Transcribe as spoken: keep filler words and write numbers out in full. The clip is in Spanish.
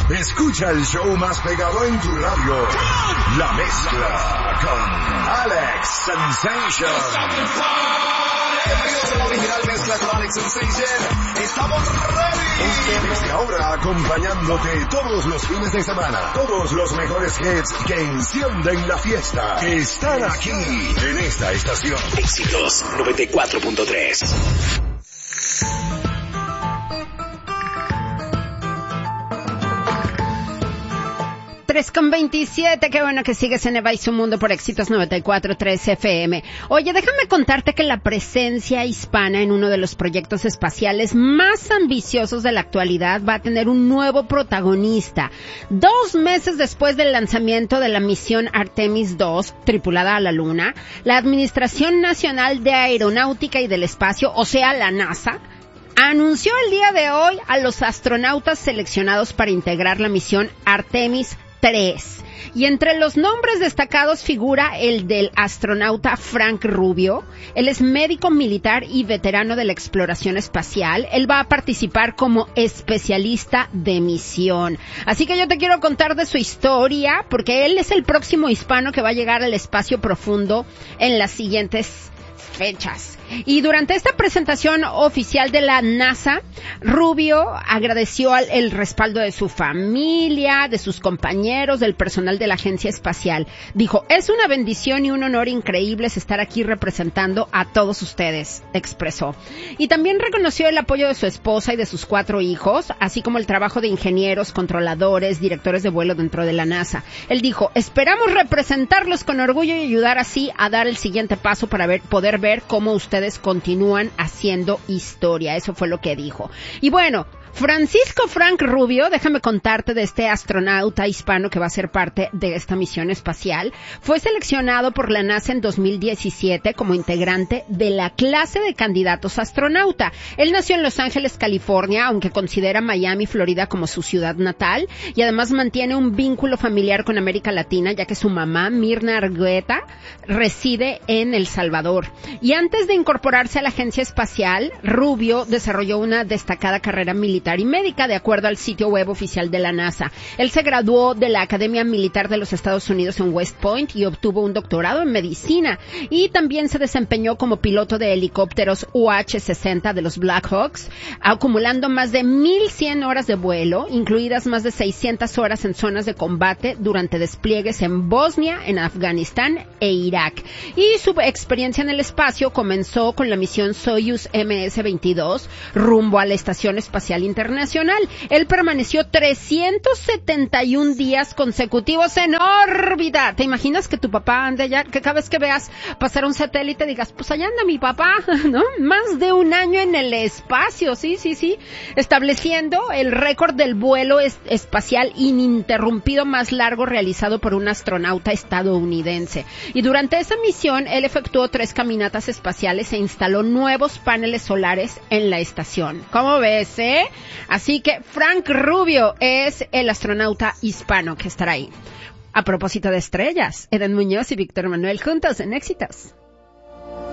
Escucha el show más pegado en tu radio. La Mezcla con Alex Sensation. Bienvenidos a la original Mezcla con Alex Sensation. Estamos ready. Desde ahora acompañándote todos los fines de semana. Todos los mejores hits que encienden la fiesta están aquí en esta estación. Éxitos noventa y cuatro punto tres. tres con veintisiete, qué bueno que sigues en Eva y su Mundo por Éxitos noventa y cuatro punto tres F M. Oye, déjame contarte que la presencia hispana en uno de los proyectos espaciales más ambiciosos de la actualidad va a tener un nuevo protagonista. Dos meses después del lanzamiento de la misión Artemis dos, tripulada a la Luna, la Administración Nacional de Aeronáutica y del Espacio, o sea, la NASA, anunció el día de hoy a los astronautas seleccionados para integrar la misión Artemis tres. Y entre los nombres destacados figura el del astronauta Frank Rubio. Él es médico militar y veterano de la exploración espacial. Él va a participar como especialista de misión. Así que yo te quiero contar de su historia, porque él es el próximo hispano que va a llegar al espacio profundo en las siguientes fechas. Y durante esta presentación oficial de la NASA, Rubio agradeció al, el respaldo de su familia, de sus compañeros, del personal de la agencia espacial. Dijo, es una bendición y un honor increíbles estar aquí representando a todos ustedes, expresó. Y también reconoció el apoyo de su esposa y de sus cuatro hijos, así como el trabajo de ingenieros, controladores, directores de vuelo dentro de la NASA. Él dijo, esperamos representarlos con orgullo y ayudar así a dar el siguiente paso para ver, poder ver cómo ustedes Ustedes continúan haciendo historia. Eso fue lo que dijo. Y bueno, Francisco Frank Rubio, déjame contarte de este astronauta hispano que va a ser parte de esta misión espacial. Fue seleccionado por la NASA en dos mil diecisiete como integrante de la clase de candidatos astronauta. Él nació en Los Ángeles, California, aunque considera Miami, Florida como su ciudad natal, y además mantiene un vínculo familiar con América Latina, ya que su mamá, Mirna Argueta, reside en El Salvador. Y antes de incorporarse a la agencia espacial, Rubio desarrolló una destacada carrera militar y médica, de acuerdo al sitio web oficial de la NASA. Él se graduó de la Academia Militar de los Estados Unidos en West Point y obtuvo un doctorado en medicina, y también se desempeñó como piloto de helicópteros U H sesenta de los Blackhawks, acumulando más de mil cien horas de vuelo, incluidas más de seiscientas horas en zonas de combate durante despliegues en Bosnia, en Afganistán e Irak. Y su experiencia en el espacio comenzó con la misión Soyuz M S veintidós rumbo a la Estación Espacial Internacional. Él permaneció trescientos setenta y un días consecutivos en órbita. ¿Te imaginas que tu papá ande allá, que cada vez que veas pasar un satélite digas, pues allá anda mi papá, ¿no? Más de un año en el espacio, sí, sí, sí, estableciendo el récord del vuelo es- espacial ininterrumpido más largo realizado por un astronauta estadounidense. Y durante esa misión, él efectuó tres caminatas espaciales e instaló nuevos paneles solares en la estación. ¿Cómo ves, eh? Así que Frank Rubio es el astronauta hispano que estará ahí. A propósito de estrellas, Eden Muñoz y Víctor Manuel juntos en Éxitos.